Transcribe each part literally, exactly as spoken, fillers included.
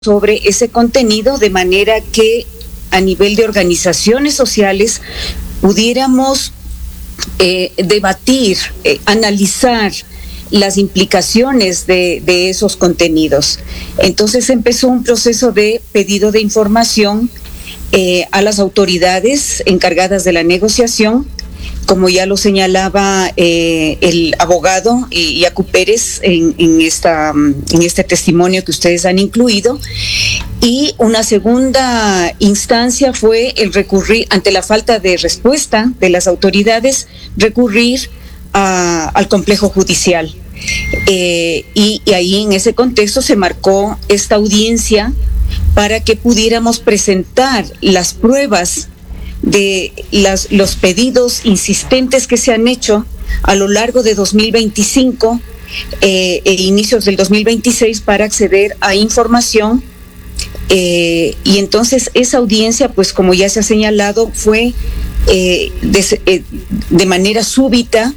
sobre ese contenido de manera que a nivel de organizaciones sociales pudiéramos eh, debatir, eh, analizar las implicaciones de, de esos contenidos. Entonces empezó un proceso de pedido de información eh, a las autoridades encargadas de la negociación, como ya lo señalaba eh, el abogado Yacu Pérez en, en, esta, en este testimonio que ustedes han incluido. Y una segunda instancia fue el recurrir, ante la falta de respuesta de las autoridades, recurrir a, al complejo judicial. Eh, y, y ahí en ese contexto se marcó esta audiencia para que pudiéramos presentar las pruebas de las, los pedidos insistentes que se han hecho a lo largo de dos mil veinticinco eh, e inicios del dos mil veintiséis para acceder a información. Eh, y entonces esa audiencia, pues como ya se ha señalado, fue eh, de, eh, de manera súbita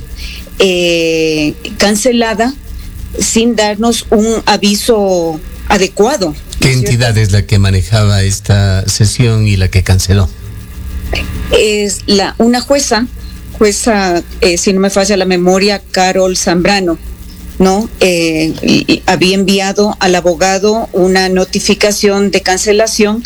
eh, cancelada sin darnos un aviso adecuado. ¿Qué entidad es la que manejaba esta sesión y la que canceló? Es la, una jueza, jueza, eh, si no me falla la memoria, Carol Zambrano, ¿no? Eh, y, y había enviado al abogado una notificación de cancelación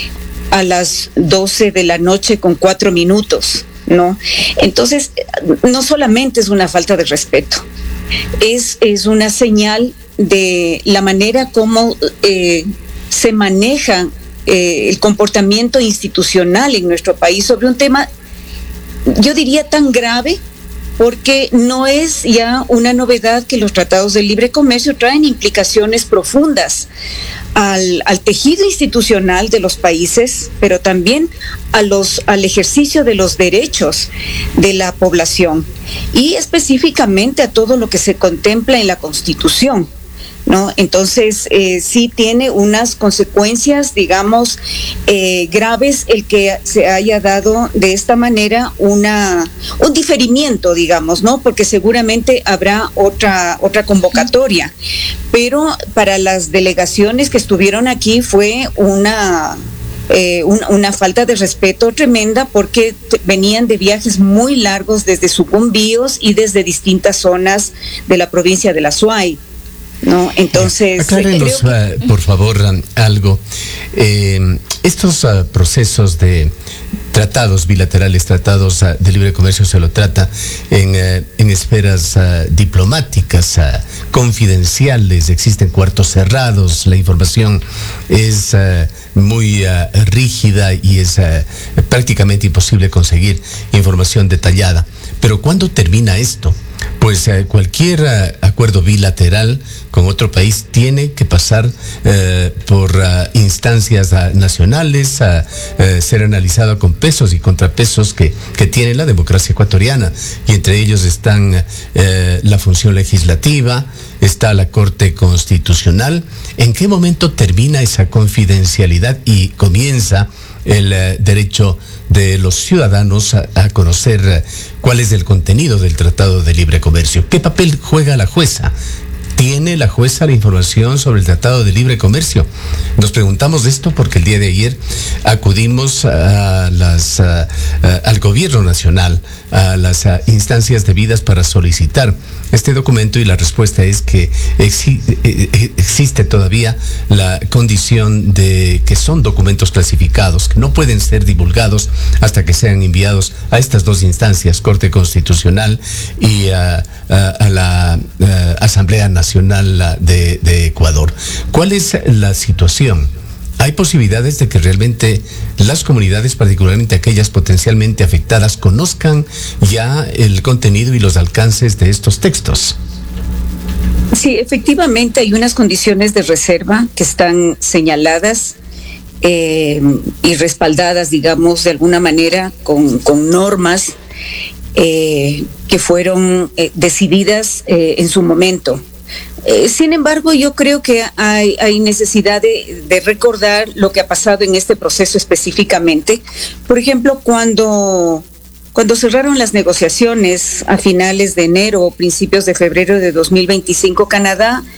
a las doce de la noche con cuatro minutos, ¿no? Entonces, no solamente es una falta de respeto, es, es una señal de la manera como eh, se maneja Eh, el comportamiento institucional en nuestro país sobre un tema, yo diría, tan grave, porque no es ya una novedad que los tratados de libre comercio traen implicaciones profundas al, al tejido institucional de los países, pero también a los, al ejercicio de los derechos de la población y específicamente a todo lo que se contempla en la Constitución, ¿no? Entonces, eh, sí tiene unas consecuencias, digamos, eh, graves el que se haya dado de esta manera una un diferimiento, digamos, ¿no? Porque seguramente habrá otra otra convocatoria, pero para las delegaciones que estuvieron aquí fue una Eh, un, una falta de respeto tremenda, porque t- venían de viajes muy largos desde Sucumbíos y desde distintas zonas de la provincia de la Suay, ¿no? Entonces, aclárenos, que... uh, por favor, um, algo. Eh, estos uh, procesos de tratados bilaterales, tratados uh, de libre comercio, se lo trata en, uh, en esferas uh, diplomáticas, uh, confidenciales, existen cuartos cerrados, la información es uh, muy uh, rígida y es uh, prácticamente imposible conseguir información detallada. Pero ¿cuándo termina esto? Pues eh, cualquier uh, acuerdo bilateral con otro país tiene que pasar uh, por uh, instancias uh, nacionales, uh, uh, ser analizado con pesos y contrapesos que, que tiene la democracia ecuatoriana. Y entre ellos están uh, la función legislativa, está la Corte Constitucional. ¿En qué momento termina esa confidencialidad y comienza el uh, derecho de los ciudadanos a, a conocer uh, cuál es el contenido del Tratado de Libre Comercio? ¿Qué papel juega la jueza? ¿Tiene la jueza la información sobre el Tratado de Libre Comercio? Nos preguntamos esto porque el día de ayer acudimos a las, a, a, al gobierno nacional, a las a, instancias debidas para solicitar este documento, y la respuesta es que exi, existe todavía la condición de que son documentos clasificados, que no pueden ser divulgados hasta que sean enviados a estas dos instancias, Corte Constitucional y a, a, a la a Asamblea Nacional de, de Ecuador. ¿Cuál es la situación? ¿Hay posibilidades de que realmente las comunidades, particularmente aquellas potencialmente afectadas, conozcan ya el contenido y los alcances de estos textos? Sí, efectivamente hay unas condiciones de reserva que están señaladas eh, y respaldadas, digamos, de alguna manera con, con normas eh, que fueron eh, decididas eh, en su momento. Eh, sin embargo, yo creo que hay, hay necesidad de, de recordar lo que ha pasado en este proceso específicamente. Por ejemplo, cuando, cuando cerraron las negociaciones a finales de enero o principios de febrero de dos mil veinticinco, Canadá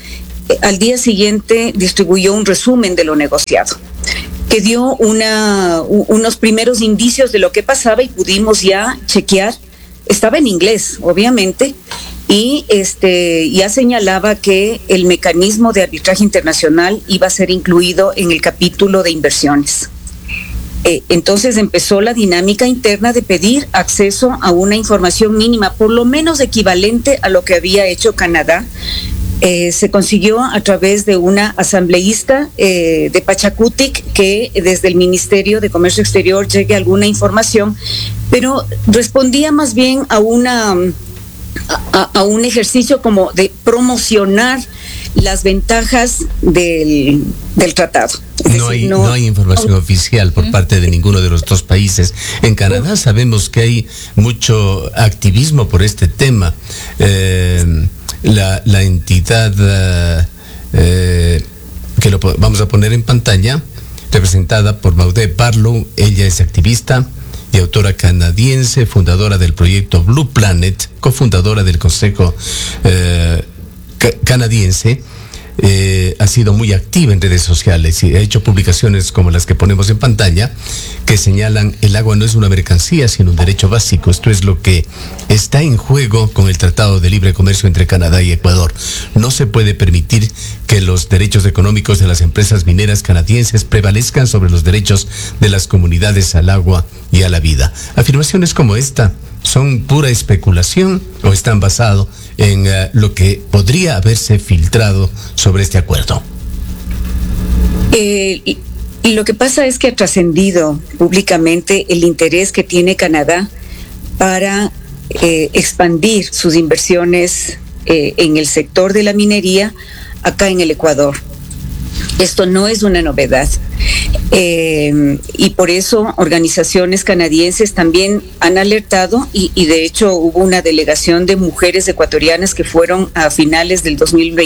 al día siguiente distribuyó un resumen de lo negociado, que dio una, unos primeros indicios de lo que pasaba y pudimos ya chequear. Estaba en inglés, obviamente, y este ya señalaba que el mecanismo de arbitraje internacional iba a ser incluido en el capítulo de inversiones. Eh, entonces empezó la dinámica interna de pedir acceso a una información mínima, por lo menos equivalente a lo que había hecho Canadá. Eh, se consiguió a través de una asambleísta eh, de Pachacutic que desde el Ministerio de Comercio Exterior llegue alguna información, pero respondía más bien a una a, a un ejercicio como de promocionar las ventajas del, del tratado. No hay, no, no hay información no, oficial por parte de ninguno de los dos países. En Canadá sabemos que hay mucho activismo por este tema. Eh, la, la entidad uh, eh, que lo vamos a poner en pantalla, representada por Maude Barlow, ella es activista y autora canadiense, fundadora del proyecto Blue Planet, cofundadora del Consejo eh, ca- canadiense. Eh, ha sido muy activa en redes sociales y ha hecho publicaciones como las que ponemos en pantalla que señalan: el agua no es una mercancía sino un derecho básico. Esto es lo que está en juego con el Tratado de Libre Comercio entre Canadá y Ecuador. No se puede permitir que los derechos económicos de las empresas mineras canadienses prevalezcan sobre los derechos de las comunidades al agua y a la vida. Afirmaciones como esta son pura especulación o están basados en uh, lo que podría haberse filtrado sobre este acuerdo. Eh, y, y lo que pasa es que ha trascendido públicamente el interés que tiene Canadá para eh, expandir sus inversiones eh, en el sector de la minería acá en el Ecuador. Esto no es una novedad. Eh, y por eso organizaciones canadienses también han alertado y, y de hecho hubo una delegación de mujeres ecuatorianas que fueron a finales del dos mil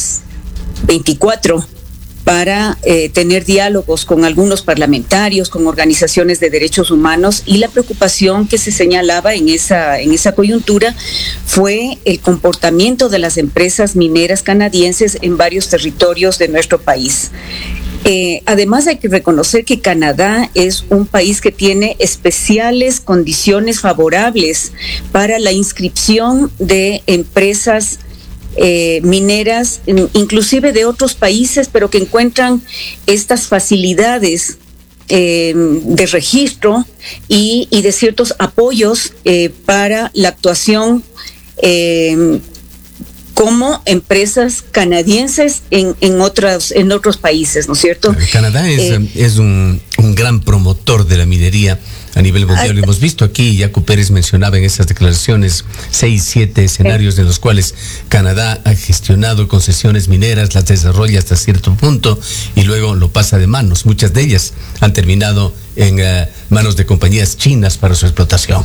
veinticuatro para eh, tener diálogos con algunos parlamentarios, con organizaciones de derechos humanos, y la preocupación que se señalaba en esa, en esa coyuntura fue el comportamiento de las empresas mineras canadienses en varios territorios de nuestro país. Eh, además hay que reconocer que Canadá es un país que tiene especiales condiciones favorables para la inscripción de empresas eh, mineras, inclusive de otros países, pero que encuentran estas facilidades eh, de registro y, y de ciertos apoyos eh, para la actuación eh, como empresas canadienses en, en otras en otros países, ¿no es cierto? Canadá es, eh, es un, un gran promotor de la minería a nivel mundial. Lo hemos visto aquí, Jaco Pérez mencionaba en esas declaraciones seis, siete escenarios eh, en los cuales Canadá ha gestionado concesiones mineras, las desarrolla hasta cierto punto y luego lo pasa de manos. Muchas de ellas han terminado en uh, manos de compañías chinas para su explotación.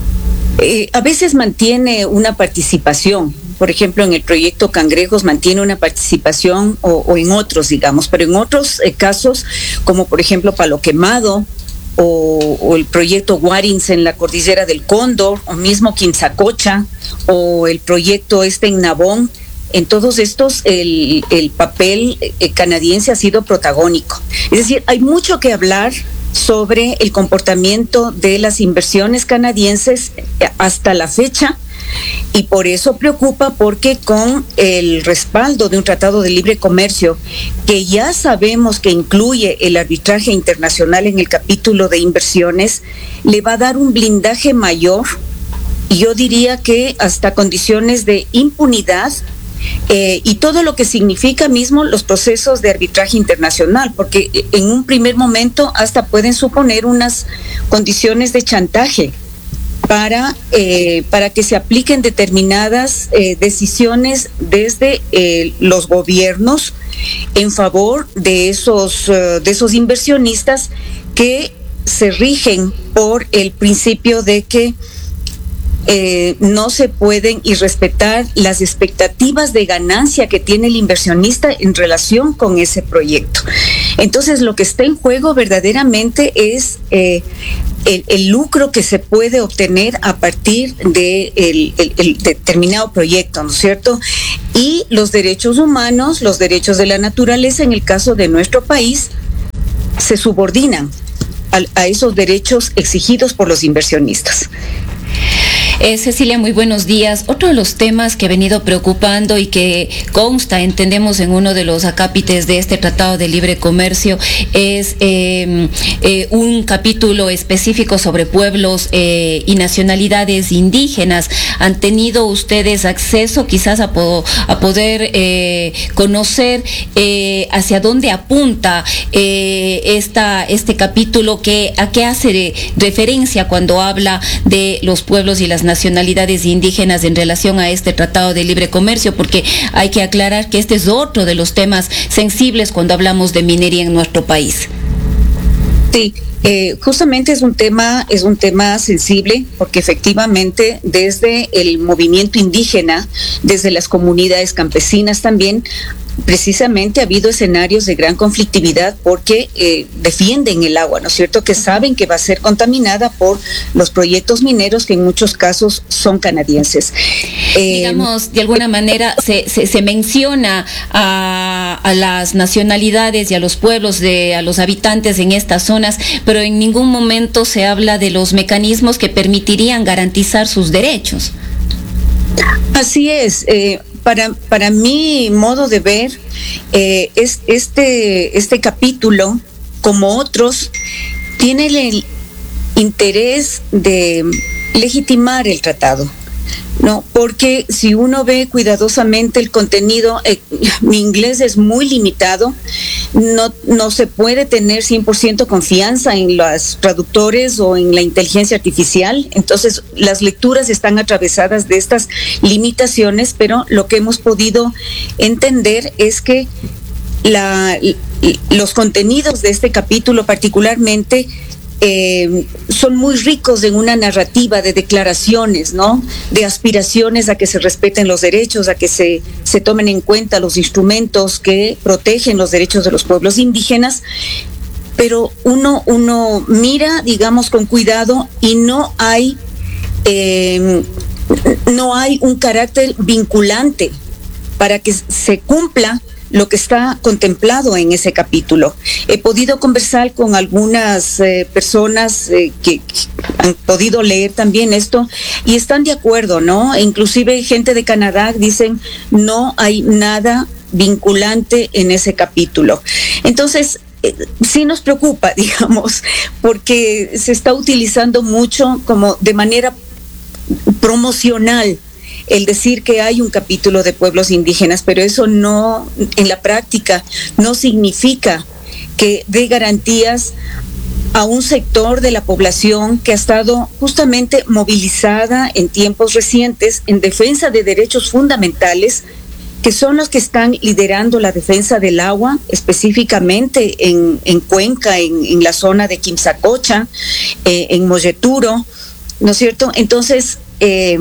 Eh, a veces mantiene una participación. Por ejemplo, en el proyecto Cangrejos mantiene una participación o, o en otros, digamos, pero en otros eh, casos, como por ejemplo Palo Quemado o, o el proyecto Warins en la Cordillera del Cóndor, o mismo Quinzacocha, o el proyecto este en Nabón, en todos estos el, el papel eh, canadiense ha sido protagónico. Es decir, hay mucho que hablar sobre el comportamiento de las inversiones canadienses hasta la fecha. Y por eso preocupa, porque con el respaldo de un tratado de libre comercio que ya sabemos que incluye el arbitraje internacional en el capítulo de inversiones, le va a dar un blindaje mayor, y yo diría que hasta condiciones de impunidad, eh, y todo lo que significa mismo los procesos de arbitraje internacional, porque en un primer momento hasta pueden suponer unas condiciones de chantaje para eh, para que se apliquen determinadas eh, decisiones desde eh, los gobiernos en favor de esos uh, de esos inversionistas que se rigen por el principio de que eh, no se pueden irrespetar las expectativas de ganancia que tiene el inversionista en relación con ese proyecto. Entonces, lo que está en juego verdaderamente es eh, el, el lucro que se puede obtener a partir de el, el, el determinado proyecto, ¿no es cierto? y los derechos humanos, los derechos de la naturaleza, en el caso de nuestro país, se subordinan a, a esos derechos exigidos por los inversionistas. Eh, Cecilia, muy buenos días. Otro de los temas que ha venido preocupando y que consta, entendemos, en uno de los acápites de este Tratado de Libre Comercio es eh, eh, un capítulo específico sobre pueblos eh, y nacionalidades indígenas. ¿Han tenido ustedes acceso quizás a, po a poder eh, conocer eh, hacia dónde apunta eh, esta, este capítulo, que, a qué hace referencia cuando habla de los pueblos y las nacionalidades indígenas en relación a este Tratado de Libre Comercio? Porque hay que aclarar que este es otro de los temas sensibles cuando hablamos de minería en nuestro país. Sí, eh, justamente es un tema, es un tema sensible, porque efectivamente desde el movimiento indígena, desde las comunidades campesinas también, precisamente ha habido escenarios de gran conflictividad porque eh, defienden el agua, ¿no es cierto?, que saben que va a ser contaminada por los proyectos mineros que en muchos casos son canadienses. Eh, Digamos, de alguna manera se, se, se menciona a, a las nacionalidades y a los pueblos, de, a los habitantes en estas zonas, pero en ningún momento se habla de los mecanismos que permitirían garantizar sus derechos. Así es. Eh, Para, para mi modo de ver, eh, es, este, este capítulo, como otros, tiene el interés de legitimar el tratado, ¿no? Porque si uno ve cuidadosamente el contenido, eh, mi inglés es muy limitado, no, no se puede tener cien por ciento confianza en los traductores o en la inteligencia artificial, entonces las lecturas están atravesadas de estas limitaciones, pero lo que hemos podido entender es que la, los contenidos de este capítulo particularmente Eh, son muy ricos en una narrativa de declaraciones, ¿no?, de aspiraciones a que se respeten los derechos, a que se, se tomen en cuenta los instrumentos que protegen los derechos de los pueblos indígenas, pero uno, uno mira, digamos, con cuidado y no hay, eh, no hay un carácter vinculante para que se cumpla lo que está contemplado en ese capítulo. He podido conversar con algunas eh, personas eh, que, que han podido leer también esto y están de acuerdo, ¿no? E inclusive gente de Canadá dicen no hay nada vinculante en ese capítulo. Entonces, eh, sí nos preocupa, digamos, porque se está utilizando mucho como de manera promocional el decir que hay un capítulo de pueblos indígenas, pero eso no, en la práctica, no significa que dé garantías a un sector de la población que ha estado justamente movilizada en tiempos recientes en defensa de derechos fundamentales, que son los que están liderando la defensa del agua, específicamente en, en Cuenca, en, en la zona de Quimsacocha, eh, en Molleturo, ¿no es cierto? Entonces, eh,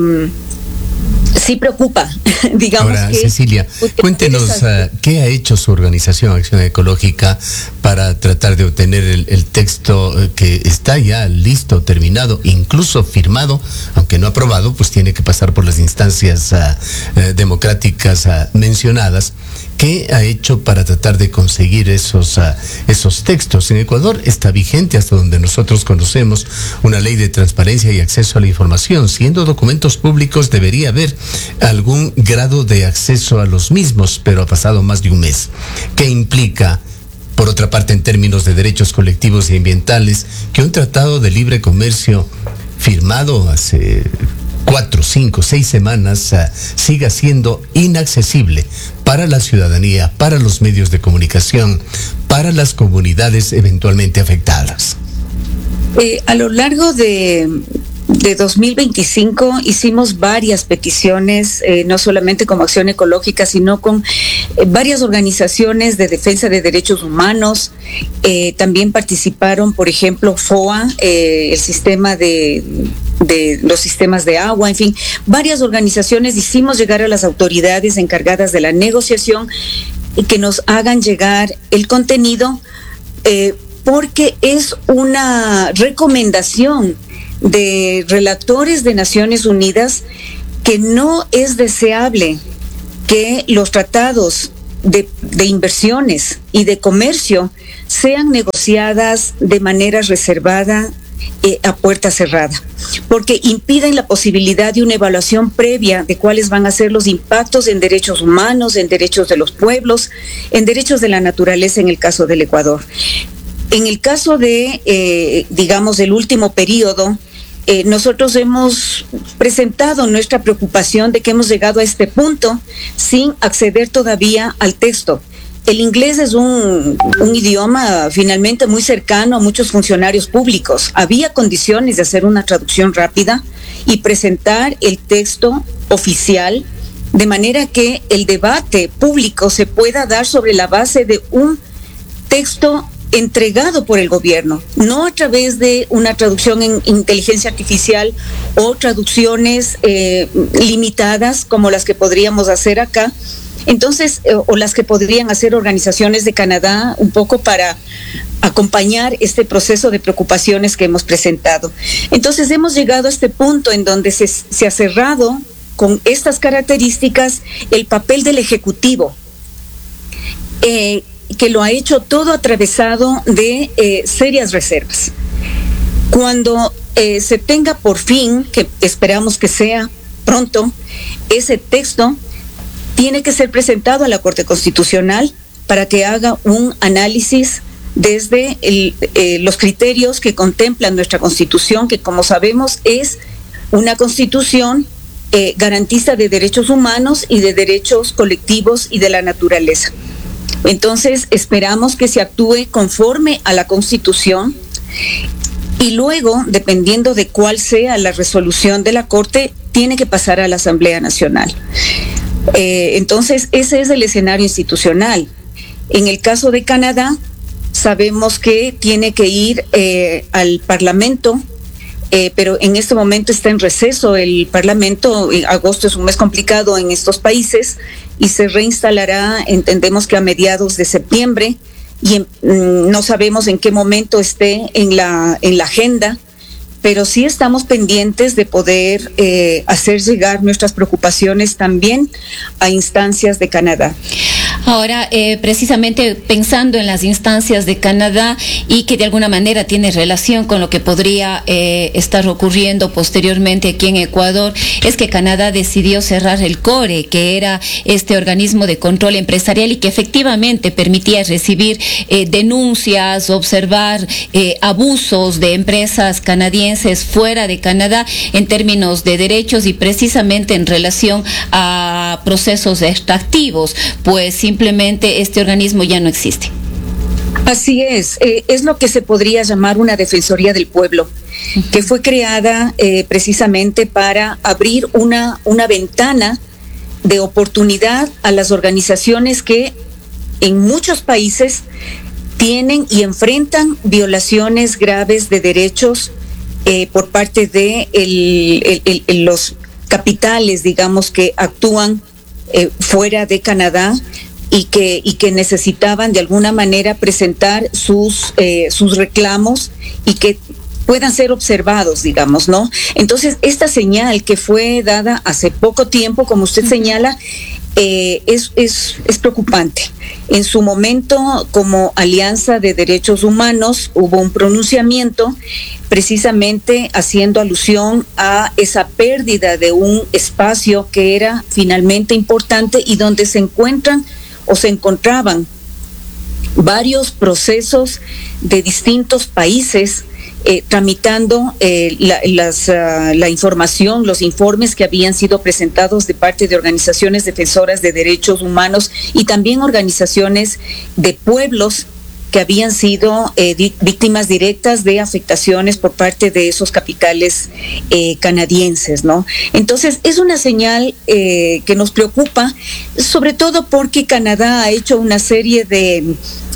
sí preocupa, digamos. Ahora, que Cecilia, cuéntenos uh, qué ha hecho su organización Acción Ecológica para tratar de obtener el, el texto que está ya listo, terminado, incluso firmado, aunque no aprobado, pues tiene que pasar por las instancias uh, uh, democráticas uh, mencionadas. ¿Qué ha hecho para tratar de conseguir esos, uh, esos textos? En Ecuador está vigente, hasta donde nosotros conocemos, una ley de transparencia y acceso a la información. Siendo documentos públicos, debería haber algún grado de acceso a los mismos, pero ha pasado más de un mes. ¿Qué implica, por otra parte, en términos de derechos colectivos y ambientales, que un tratado de libre comercio firmado hace cuatro, cinco, seis semanas uh, siga siendo inaccesible para la ciudadanía, para los medios de comunicación, para las comunidades eventualmente afectadas? Eh, a lo largo de, de dos mil veinticinco hicimos varias peticiones, eh, no solamente como Acción Ecológica, sino con eh, varias organizaciones de defensa de derechos humanos. Eh, también participaron, por ejemplo, F O A, eh, el sistema de... de los sistemas de agua, en fin, varias organizaciones. Hicimos llegar a las autoridades encargadas de la negociación y que nos hagan llegar el contenido, eh, porque es una recomendación de relatores de Naciones Unidas que no es deseable que los tratados de, de inversiones y de comercio sean negociadas de manera reservada, eh, a puerta cerrada, porque impiden la posibilidad de una evaluación previa de cuáles van a ser los impactos en derechos humanos, en derechos de los pueblos, en derechos de la naturaleza en el caso del Ecuador. En el caso de, eh, digamos, del último periodo, eh, nosotros hemos presentado nuestra preocupación de que hemos llegado a este punto sin acceder todavía al texto. El inglés es un, un idioma finalmente muy cercano a muchos funcionarios públicos. Había condiciones de hacer una traducción rápida y presentar el texto oficial de manera que el debate público se pueda dar sobre la base de un texto entregado por el gobierno, no a través de una traducción en inteligencia artificial o traducciones eh, limitadas como las que podríamos hacer acá. Entonces, eh, o las que podrían hacer organizaciones de Canadá un poco para acompañar este proceso de preocupaciones que hemos presentado. Entonces, hemos llegado a este punto en donde se, se ha cerrado con estas características el papel del Ejecutivo, eh, que lo ha hecho todo atravesado de eh, serias reservas. Cuando eh, se tenga por fin, que esperamos que sea pronto, ese texto tiene que ser presentado a la Corte Constitucional para que haga un análisis desde el, eh, los criterios que contempla nuestra Constitución, que como sabemos es una Constitución eh, garantista de derechos humanos y de derechos colectivos y de la naturaleza. Entonces esperamos que se actúe conforme a la Constitución y luego, dependiendo de cuál sea la resolución de la Corte, tiene que pasar a la Asamblea Nacional. Eh, entonces, ese es el escenario institucional. En el caso de Canadá, sabemos que tiene que ir eh, al Parlamento, eh, pero en este momento está en receso el Parlamento. Agosto es un mes complicado en estos países y se reinstalará, entendemos que a mediados de septiembre, y en, no sabemos en qué momento esté en la, en la agenda, pero sí estamos pendientes de poder eh, hacer llegar nuestras preocupaciones también a instancias de Canadá. Ahora, eh, precisamente pensando en las instancias de Canadá y que de alguna manera tiene relación con lo que podría eh, estar ocurriendo posteriormente aquí en Ecuador, es que Canadá decidió cerrar el CORE, que era este organismo de control empresarial y que efectivamente permitía recibir eh, denuncias, observar eh, abusos de empresas canadienses fuera de Canadá en términos de derechos y precisamente en relación a procesos extractivos, pues simplemente este organismo ya no existe. Así es, eh, es lo que se podría llamar una Defensoría del Pueblo, uh-huh. que fue creada eh, precisamente para abrir una, una ventana de oportunidad a las organizaciones que en muchos países tienen y enfrentan violaciones graves de derechos eh, por parte de el, el, el, el, los capitales, digamos, que actúan eh, fuera de Canadá, y que y que necesitaban de alguna manera presentar sus eh, sus reclamos y que puedan ser observados, digamos, ¿no? Entonces, esta señal que fue dada hace poco tiempo, como usted señala, eh, es, es, es preocupante. En su momento, como Alianza de Derechos Humanos, hubo un pronunciamiento precisamente haciendo alusión a esa pérdida de un espacio que era finalmente importante y donde se encuentran o se encontraban varios procesos de distintos países eh, tramitando eh, la, las, uh, la información, los informes que habían sido presentados de parte de organizaciones defensoras de derechos humanos y también organizaciones de pueblos que habían sido eh, di- víctimas directas de afectaciones por parte de esos capitales eh, canadienses, ¿no? Entonces, es una señal eh, que nos preocupa, sobre todo porque Canadá ha hecho una serie de,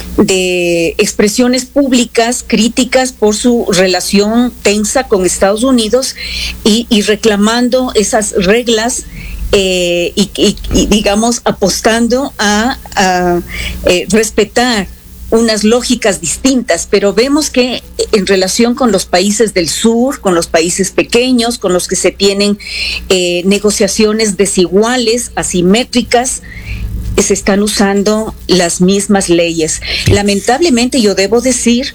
de expresiones públicas críticas por su relación tensa con Estados Unidos y, y reclamando esas reglas eh, y, y, y, digamos, apostando a, a eh, respetar unas lógicas distintas, pero vemos que en relación con los países del sur, con los países pequeños, con los que se tienen eh, negociaciones desiguales, asimétricas, se están usando las mismas leyes. Lamentablemente yo debo decir